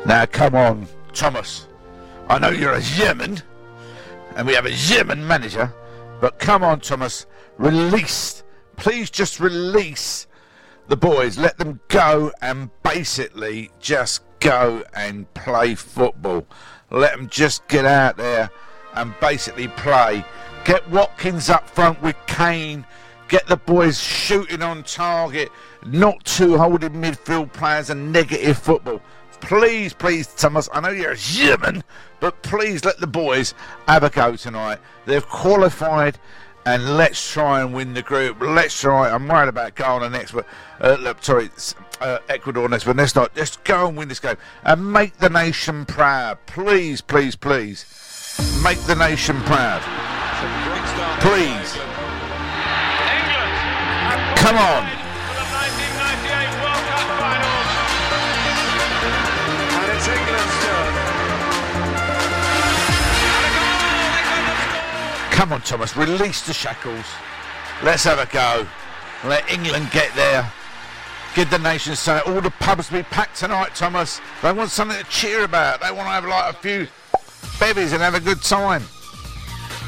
Now, come on, Thomas. I know you're a German, and we have a German manager, but come on, Thomas. Release. Please just release the boys. Let them go and basically just go and play football. Let them just get out there and basically play. Get Watkins up front with Kane. Get the boys shooting on target. Not two holding midfield players and negative football. Please, please, Thomas, I know you're a German, but please let the boys have a go tonight. They've qualified, and let's try and win the group. Let's try. I'm worried about Ghana next, but Ecuador next, but let's not. Just go and win this game and make the nation proud. Please, please, please, make the nation proud. Please, come on. Come on, Thomas, release the shackles. Let's have a go. Let England get there. Give the nation say all the pubs be packed tonight, Thomas. They want something to cheer about. They want to have like a few bevies and have a good time.